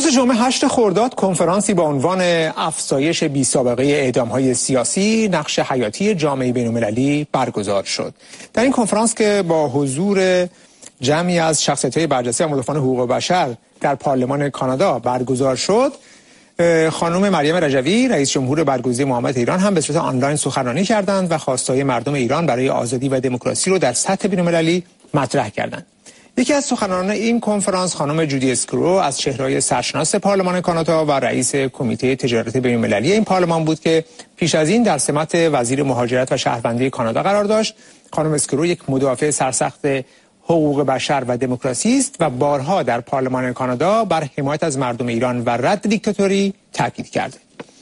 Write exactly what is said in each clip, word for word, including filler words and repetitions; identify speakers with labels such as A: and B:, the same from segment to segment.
A: روز جمعه هشت خرداد کنفرانسی با عنوان افزایش بی‌سابقه اعدام‌های سیاسی نقش حیاتی جامعه بین‌المللی برگزار شد. در این کنفرانس که با حضور جمعی از شخصیت‌های برجسته و مدافعان حقوق بشر در پارلمان کانادا برگزار شد، خانم مریم رجوی رئیس جمهور برگزیده معاونت ایران هم به صورت آنلاین سخنرانی کردند و خواستهای مردم ایران برای آزادی و دموکراسی رو در سطح بین‌المللی مطرح کردند. یکی از سخنرانان این کنفرانس خانم جودی اسکرو از چهره‌های سرشناس پارلمان کانادا و رئیس کمیته تجارت بین‌المللی این پارلمان بود که پیش از این در سمت وزیر مهاجرت و شهروندی کانادا قرار داشت. خانم اسکرو یک مدافع سرسخت حقوق بشر و دموکراسی است و بارها در پارلمان کانادا بر حمایت از مردم ایران و رد دیکتاتوری تاکید کرده.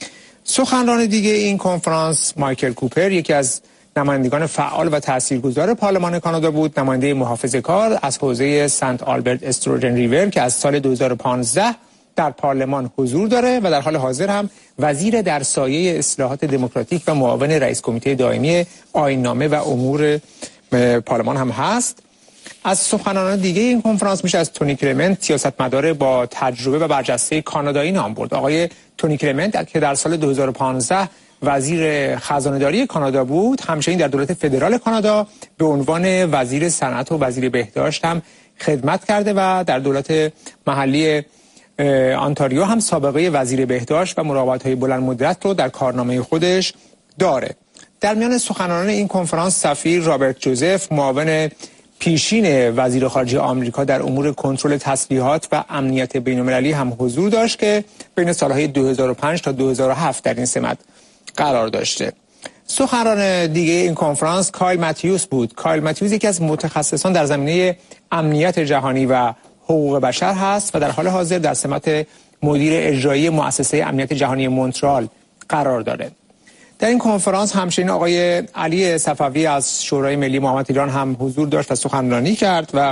A: سخنران دیگه این کنفرانس مایکل کوپر یکی از نمایندگان فعال و تاثیرگذار پارلمان کانادا بود، نماینده محافظه‌کار از حوزه سنت آلبرت استروجن ریور که از سال دو هزار و پانزده در پارلمان حضور داره و در حال حاضر هم وزیر در سایه اصلاحات دموکراتیک و معاون رئیس کمیته دائمی آیین‌نامه و امور پارلمان هم هست. از سخنرانان دیگه این کنفرانس میشه از تونی کلمنت سیاستمدار با تجربه و برجسته کانادایی نام برد. آقای تونی کلمنت که در سال دو هزار و پانزده وزیر خزانه‌داری کانادا بود، همچنین در دولت فدرال کانادا به عنوان وزیر صنعت و وزیر بهداشت هم خدمت کرده و در دولت محلی آنتاریو هم سابقه وزیر بهداشت و مراقبت‌های بلند مدت رو در کارنامه خودش داره. در میان سخنرانان این کنفرانس سفیر رابرت جوزف معاون پیشین وزیر خارجه آمریکا در امور کنترل تسلیحات و امنیت بین‌المللی هم حضور داشت که بین سالهای دو هزار و پنج تا دو هزار و هفت در این سمت قرار داشته. سخنران دیگه این کنفرانس کایل ماتیوس بود. کایل ماتیوس یکی از متخصصان در زمینه امنیت جهانی و حقوق بشر هست و در حال حاضر در سمت مدیر اجرایی مؤسسه امنیت جهانی مونترال قرار داره. در این کنفرانس همچنین آقای علی صفوی از شورای ملی معاونت ایران هم حضور داشت و سخنرانی کرد و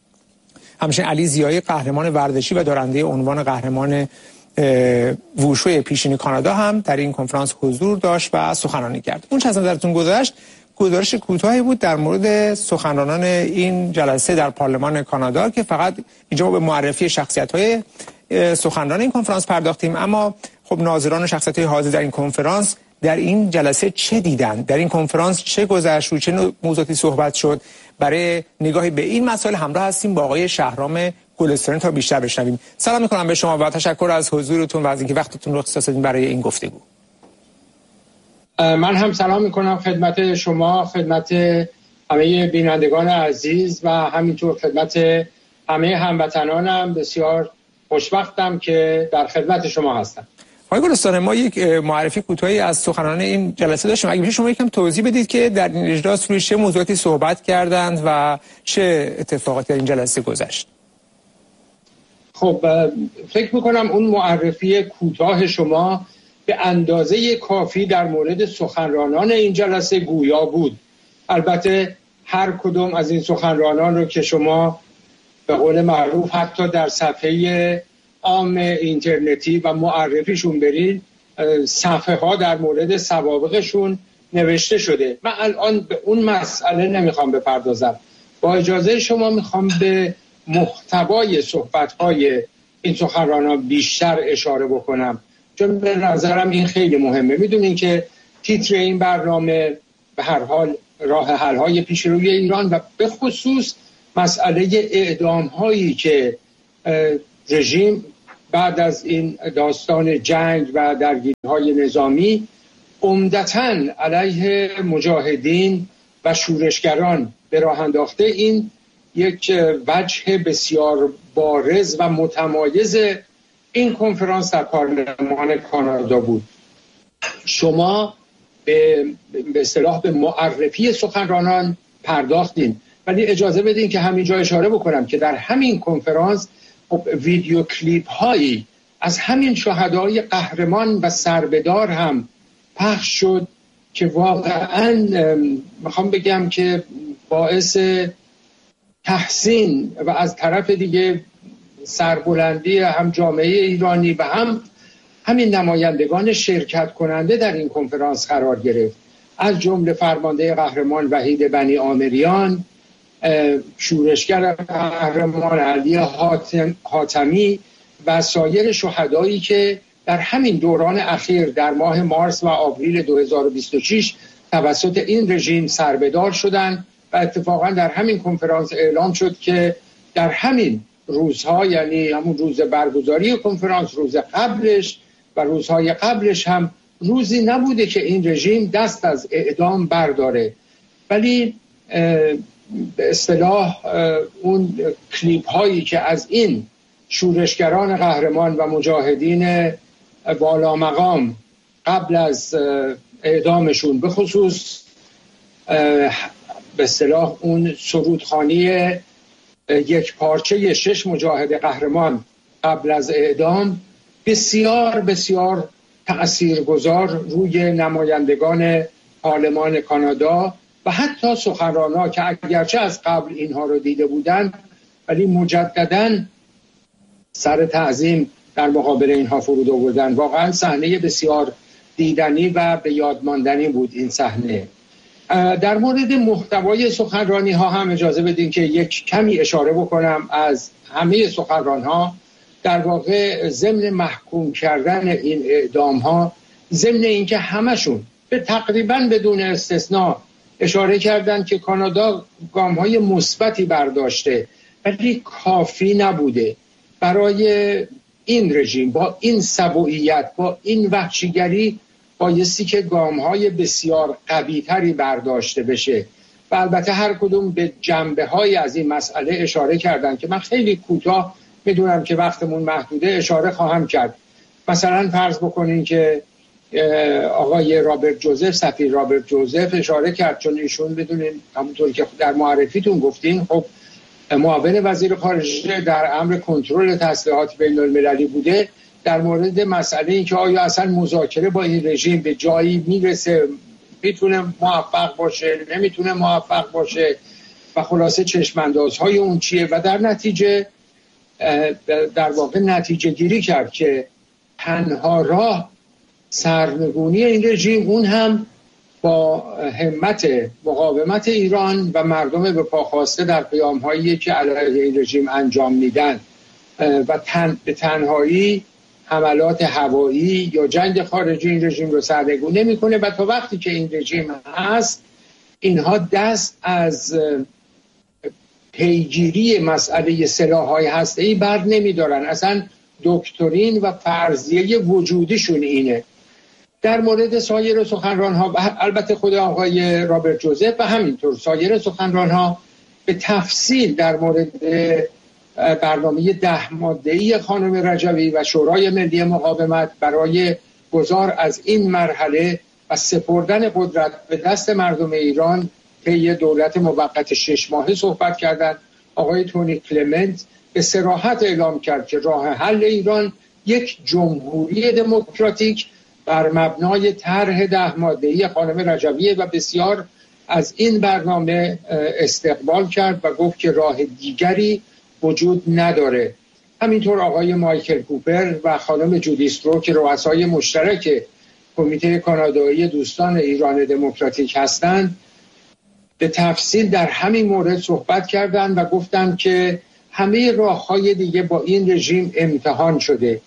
A: همچنین علی زیایی قهرمان ورزشی و دارنده عنوان قهرمان ووشو پیشین کانادا هم در این کنفرانس حضور داشت و سخنرانی کرد. اون چه از نظرتون گذشت گزارش کوتاهی بود در مورد سخنرانان این جلسه در پارلمان کانادا که فقط اینجا به معرفی شخصیت‌های سخنران این کنفرانس پرداختیم، اما خب ناظران و شخصیت‌های حاضر در این کنفرانس در این جلسه چه دیدن؟ در این کنفرانس چه گذشت و چه موضوعاتی صحبت شد؟ برای نگاهی به این مسائل همراه هستیم با آقای شهرام گلستانی تا بیشتر بشنویم. سلام می‌کنم به شما و تشکر از حضورتون و از اینکه وقتتون رو اختصاص دادین برای این گفتگو.
B: من هم سلام می‌کنم خدمت شما، خدمت همه بینندگان عزیز و همینطور خدمت همه هموطنانم. بسیار خوشبختم که در خدمت شما هستم.
A: آقای گلستانی، ما یک معرفی کوتاهی از سخنران این جلسه داشتیم. اگه میشه شما یکم توضیح بدید که در این اجلاس روی چه موضوعاتی صحبت کردند و چه اتفاقاتی در این جلسه گذشت؟
B: خب فکر میکنم اون معرفی کوتاه شما به اندازه کافی در مورد سخنرانان این جلسه گویا بود. البته هر کدوم از این سخنرانان رو که شما به قول معروف حتی در صفحه عام اینترنتی و معرفیشون برید، صفحه ها در مورد سوابقشون نوشته شده. من الان به اون مسئله نمیخوام بپردازم. با اجازه شما میخوام به محتوای صحبت‌های این سخنرانان بیشتر اشاره بکنم، چون به نظرم این خیلی مهمه. میدونین که تیتر این برنامه به هر حال راه حل‌های پیش روی ایران و به خصوص مسئله اعدام‌هایی که رژیم بعد از این داستان جنگ و درگیری‌های نظامی عمدتاً علیه مجاهدین و شورشگران به راه انداخته، این یک وجه بسیار بارز و متمایز این کنفرانس در پارلمان کانادا بود. شما به به اصطلاح به معرفی سخنرانان پرداختین، ولی اجازه بدین که همینجا اشاره بکنم که در همین کنفرانس ویدیو کلیپ هایی از همین شهدای قهرمان و سربدار هم پخش شد که واقعا میخوام بگم که باعث تحسین و از طرف دیگه سربلندی هم جامعه ایرانی و هم همین نمایندگان شرکت کننده در این کنفرانس قرار گرفت، از جمله فرمانده قهرمان وحید بنی آمریان، شورشگر قهرمان علی حاتمی و سایر شهدایی که در همین دوران اخیر در ماه مارس و آوریل دو هزار و بیست و شش توسط این رژیم سربدار شدند و اتفاقا در همین کنفرانس اعلام شد که در همین روزها، یعنی همون روز برگزاری کنفرانس، روز قبلش و روزهای قبلش هم روزی نبوده که این رژیم دست از اعدام برداره. ولی به اصطلاح اون کلیپ هایی که از این شورشگران قهرمان و مجاهدین بالا مقام قبل از اعدامشون، به خصوص به اصطلاح اون سرودخوانی یک پارچه شش مجاهد قهرمان قبل از اعدام، بسیار بسیار تأثیرگذار روی نمایندگان پارلمان کانادا و حتی سخنران‌ها که اگرچه از قبل اینها رو دیده بودند ولی مجدداً سر تعظیم در مقابل اینها فرود آوردن. واقعا صحنه بسیار دیدنی و به یاد ماندنی بود این صحنه. در مورد محتوای سخنرانی ها هم اجازه بدین که یک کمی اشاره بکنم. از همه سخنران ها در واقع ضمن محکوم کردن این اعدام ها، ضمن اینکه همشون به تقریبا بدون استثناء اشاره کردن که کانادا گام های مثبتی برداشته ولی کافی نبوده برای این رژیم با این سبوعیت، با این وحشیگری بایستی که گام‌های بسیار قوی‌تری برداشته بشه و البته هر کدوم به جنبه‌های از این مسئله اشاره کردن که من خیلی کوتاه، میدونم که وقتمون محدوده، اشاره خواهم کرد. مثلا فرض بکنین که آقای رابرت جوزف، سفیر رابرت جوزف اشاره کرد، چون ایشون بدونین همونطور که در معرفیتون گفتین خب معاون وزیر خارجه در امر کنترل تسلیحات بین المللی بوده، در مورد مسئله این که آیا اصلا مذاکره با این رژیم به جایی میرسه، میتونه موفق باشه، نمیتونه موفق باشه و خلاصه چشماندازهای اون چیه و در نتیجه در واقع نتیجه گیری کرد که تنها راه سرنگونی این رژیم، اون هم با همت مقاومت ایران و مردم به پا خواسته در قیام‌هایی که علیه این رژیم انجام میدن و تن به تنهایی حملات هوایی یا جنگ خارجی این رژیم رو سرنگون نمی‌کنه و تا وقتی که این رژیم هست اینها دست از پیگیری مسئله سلاح‌های هسته‌ای بر نمی‌دارن. اصلا دکترین و فرضیه وجودیشون اینه. در مورد سایر سخنران‌ها البته خود آقای رابرت جوزف و همینطور سایر سخنران‌ها به تفصیل در مورد برنامه ده ماده‌ای خانم رجوی و شورای ملی مقاومت برای گذار از این مرحله و سپردن قدرت به دست مردم ایران طی دولت موقت شش ماهه صحبت کردند. آقای تونی کلمنت به صراحت اعلام کرد که راه حل ایران یک جمهوری دموکراتیک بر مبنای طرح ده ماده‌ای خانم رجویه و بسیار از این برنامه استقبال کرد و گفت که راه دیگری وجود نداره. همینطور آقای مایکل کوپر و خانم جودی استرو که رؤسای مشترک کمیته کانادایی دوستان ایران دموکراتیک هستند به تفصیل در همین مورد صحبت کردند و گفتند که همه راه‌های دیگه با این رژیم امتحان شده.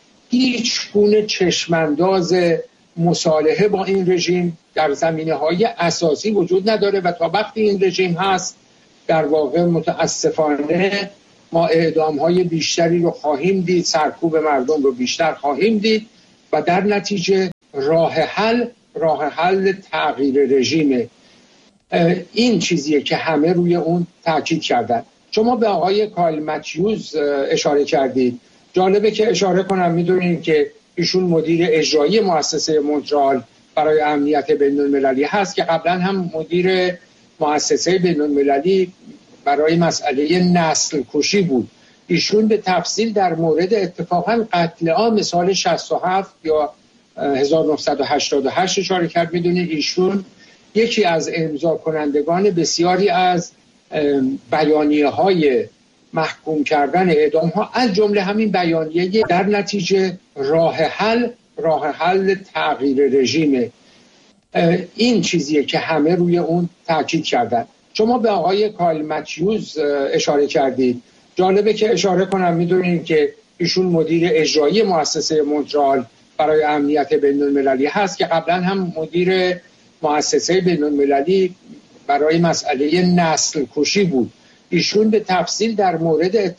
B: هیچ گونه چشمانداز مصالحه با این رژیم در زمینه‌های اساسی وجود نداره و تا وقتی این رژیم هست در واقع متاسفانه ما اعدام‌های بیشتری رو خواهیم دید، سرکوب مردم رو بیشتر خواهیم دید و در نتیجه راه حل راه حل تغییر رژیمه. این چیزیه که همه روی اون تاکید کردن. شما به آقای کایل متیوز اشاره کردید. جالبه که اشاره کنم، میدونین که ایشون مدیر اجرایی مؤسسه مونترال برای امنیت بین المللی هست که قبلا هم مدیر مؤسسه بین المللی برای مسئله نسل کشی بود. ایشون به تفصیل در مورد اتفاقا قتل عام سال شصت و هفت یا هزار و نهصد و هشتاد و هشت اشاره کرد. میدونین ایشون یکی از امضا کنندگان بسیاری از بیانیه های محکوم کردن اعدام ها، از جمله همین بیانیه در نتیجه راه حل راه حل تغییر رژیمه. این چیزیه که همه روی اون تاکید کردن. شما به آقای کایل متیوز اشاره کردید. جالبه که اشاره کنم، میدونین که ایشون مدیر اجرایی مؤسسه مونترال برای امنیت بین‌المللی هست که قبلا هم مدیر مؤسسه بین‌المللی برای مسئله نسل کشی بود. ایشون به تفصیل در مورد